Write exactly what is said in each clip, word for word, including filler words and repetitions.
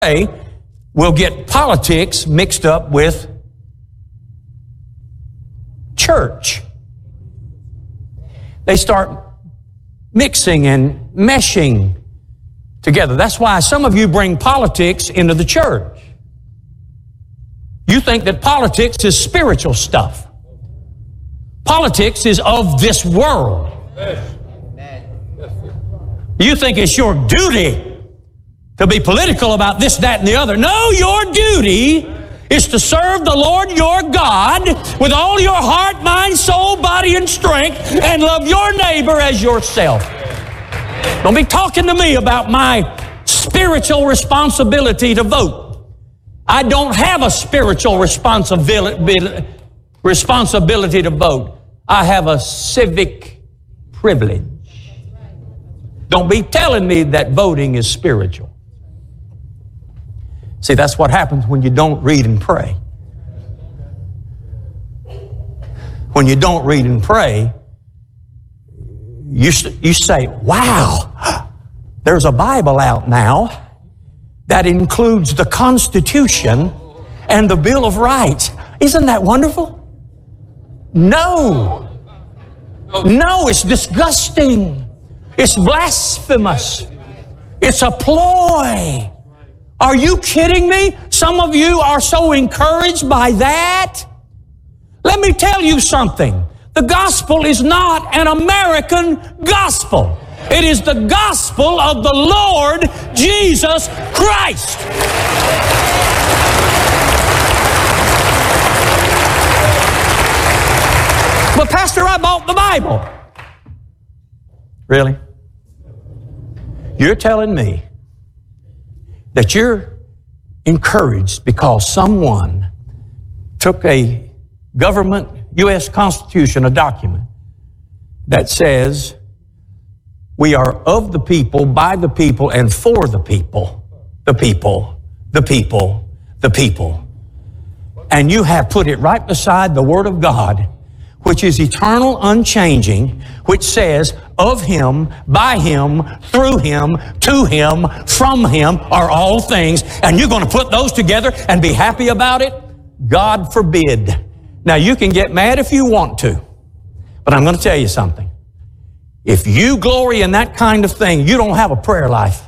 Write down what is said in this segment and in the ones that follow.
will get politics mixed up with church. They start mixing and meshing together. That's why some of you bring politics into the church. You think that politics is spiritual stuff. Politics is of this world. You think it's your duty to be political about this, that, and the other. No, your duty is to serve the Lord your God with all your heart, mind, soul, body, and strength, and love your neighbor as yourself. Don't be talking to me about my spiritual responsibility to vote. I don't have a spiritual responsibility, responsibility to vote. I have a civic privilege. Don't be telling me that voting is spiritual. See, that's what happens when you don't read and pray. When you don't read and pray, you, you say, wow, there's a Bible out now that includes the Constitution and the Bill of Rights. Isn't that wonderful? No. No, it's disgusting. It's blasphemous. It's a ploy. Are you kidding me? Some of you are so encouraged by that. Let me tell you something. The gospel is not an American gospel. It is the gospel of the Lord Jesus Christ. But Pastor, I bought the Bible. Really? You're telling me that you're encouraged because someone took a government U S Constitution, a document that says we are of the people, by the people, and for the people, the people, the people, the people. And you have put it right beside the Word of God, which is eternal, unchanging, which says, of Him, by Him, through Him, to Him, from Him are all things. And you're going to put those together and be happy about it? God forbid. Now, you can get mad if you want to, but I'm going to tell you something. If you glory in that kind of thing, you don't have a prayer life.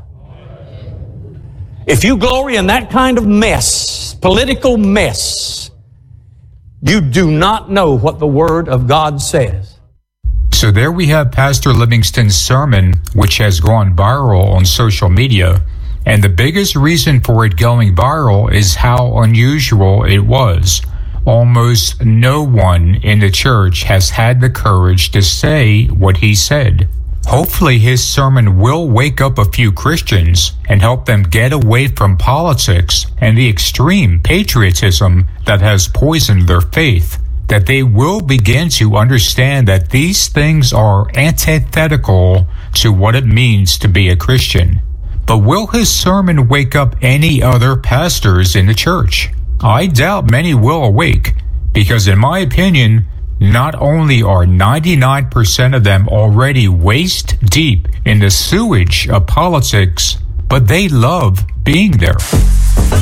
If you glory in that kind of mess, political mess, you do not know what the Word of God says. So there we have Pastor Livingston's sermon, which has gone viral on social media. And the biggest reason for it going viral is how unusual it was. Almost no one in the church has had the courage to say what he said. Hopefully his sermon will wake up a few Christians and help them get away from politics and the extreme patriotism that has poisoned their faith, that they will begin to understand that these things are antithetical to what it means to be a Christian. But will his sermon wake up any other pastors in the church? I doubt many will awake, because in my opinion, not only are ninety-nine percent of them already waist deep in the sewage of politics, but they love being there.